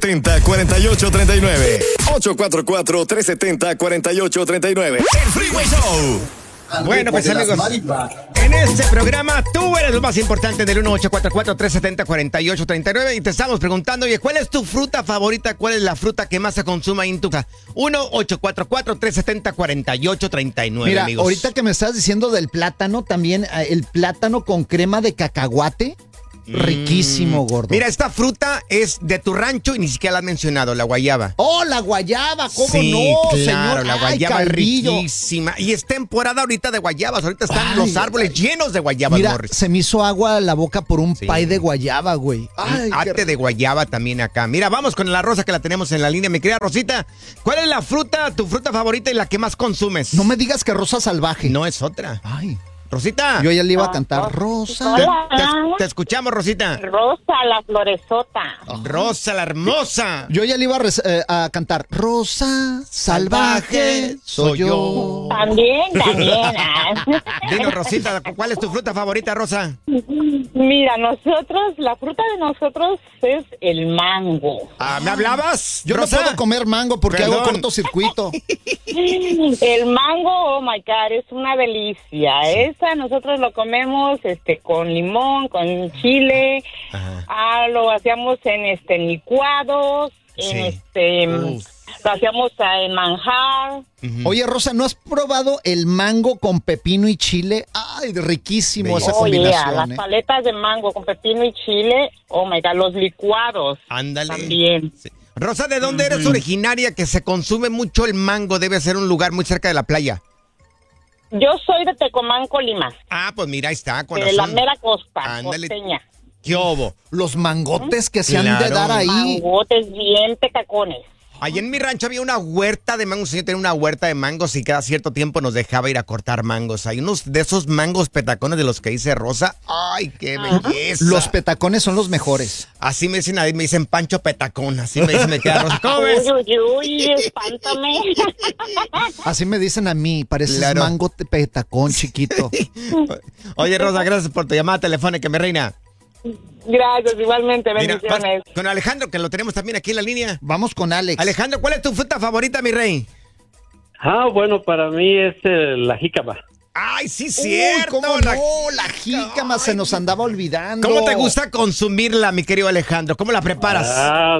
844-370-4839. 844-370-4839. El Freeway Show. Bueno, pues amigos, en este programa tú eres lo más importante del 1-844-370-4839 y te estamos preguntando, oye, ¿cuál es tu fruta favorita? ¿Cuál es la fruta que más se consume ahí en tu casa? 1-844-370-4839, Mira, amigos. ahorita que me estás diciendo del plátano, también el plátano con crema de cacahuate, riquísimo, gordo. Mira, esta fruta es de tu rancho y ni siquiera la has mencionado, la guayaba. ¡Oh, la guayaba! ¿Cómo Sí, no, claro, señor? la ¡Ay, guayaba es calvillo! riquísima. Y es temporada ahorita de guayabas. Ahorita están los árboles llenos de guayabas, Mira, Morris. se me hizo agua la boca por un pie de guayaba, güey. Ay, Ate de guayaba también acá. Mira, vamos con la Rosa que la tenemos en la línea. Mi querida Rosita, ¿cuál es la fruta, tu fruta favorita y la que más consumes? No me digas que rosa salvaje. No es otra. Ay. Rosita. Yo ya le iba a cantar Rosa. Te escuchamos, Rosita. Rosa, la floresota. Rosa, la hermosa. Yo ya le iba a cantar Rosa salvaje soy yo. También. Dinos, Rosita, ¿cuál es tu fruta favorita, Rosa? Mira, la fruta de nosotros es el mango. ¿Me hablabas, Yo Rosa? no puedo comer mango porque Perdón. hago cortocircuito. El mango, oh my God, es una delicia. Esa nosotros lo comemos con limón, con chile. Lo hacíamos en licuados, Sí. lo hacíamos en manjar. Oye, Rosa, ¿no has probado el mango con pepino y chile? Ay, riquísimo esa combinación. Las paletas de mango con pepino y chile, oh my God, los licuados. Ándale. También. Sí. Rosa, ¿de dónde eres originaria? Que se consume mucho el mango. Debe ser un lugar muy cerca de la playa. Yo soy de Tecomán, Colima. Ah, pues mira, ahí está. De la mera costa, Ándale. costeña. ¿Qué hubo? Los mangotes que se han de Claro. dar ahí. Mangotes bien pecacones. Allí en mi rancho había una huerta de mangos. Yo tenía una huerta de mangos y cada cierto tiempo nos dejaba ir a cortar mangos. Hay unos de esos mangos petacones de los que dice Rosa. ¡Ay, qué belleza! Los petacones son los mejores. Así me dicen, ahí me dicen Pancho Petacón. Así me dicen, me queda Rosa. ¿Cómo ves? Uy, espántame. Así me dicen a mí, pareces Claro. mango petacón chiquito. Oye, Rosa, gracias por tu llamada telefónica, mi reina. Gracias, igualmente, Mira, bendiciones. con Alejandro, que lo tenemos también aquí en la línea. Vamos con Alex. Alejandro, ¿cuál es tu fruta favorita, mi rey? Bueno, para mí es la jícama. ¡Ay, sí, Uy, cierto! ¿cómo no? La jícama se nos andaba olvidando. ¿Cómo te gusta consumirla, mi querido Alejandro? ¿Cómo la preparas?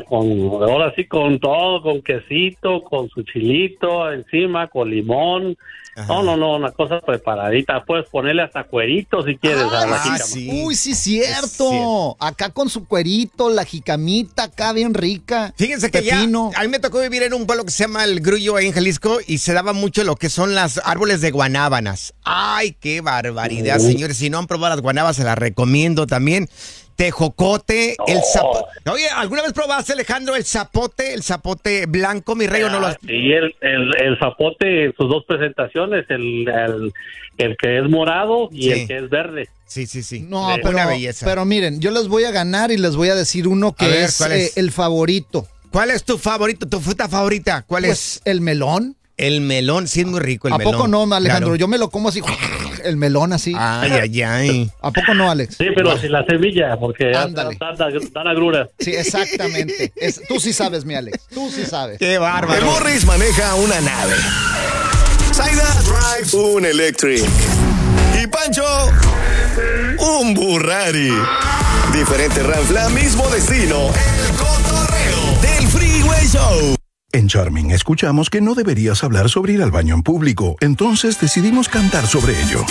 Ahora sí con todo, con quesito, con su chilito encima, con limón. Ajá. No, una cosa preparadita. Puedes ponerle hasta cuerito si quieres a la jícama. sí. Uy, sí, Es cierto. cierto. Acá con su cuerito, la jicamita acá bien rica. Fíjense que Pepino. a mí me tocó vivir en un pueblo que se llama El Grullo, ahí en Jalisco, y se daba mucho lo que son las árboles de guanábanas. ¡Ay, qué barbaridad, señores! Si no han probado las guanábanas, se las recomiendo también. Tejocote, el zapote. Oye, ¿alguna vez probaste, Alejandro, el zapote blanco, mi rey, o no lo has... Sí, el zapote en sus dos presentaciones, el que es morado y Sí. el que es verde. Sí. No, Sí. pero, Una belleza. pero miren, yo les voy a ganar y les voy a decir uno que A ver, es, ¿cuál es? el favorito. ¿Cuál es tu favorito, tu fruta favorita? ¿Cuál es? Pues el melón. El melón, sí es muy rico el ¿A melón. poco no, Alejandro? Claro. Yo me lo como así, el melón así. Ay. ¿A poco no, Alex? Sí, pero sin la semilla, porque Ándale. dan agruras. Sí, exactamente. Tú sí sabes, mi Alex. Tú sí sabes. Qué El bárbaro. Morris maneja una nave. Zaida drive un electric. Y Pancho, un Burrari. Diferente ranfla, mismo destino. El cotorreo del Freeway Show. En Charming escuchamos que no deberías hablar sobre ir al baño en público, entonces decidimos cantar sobre ello.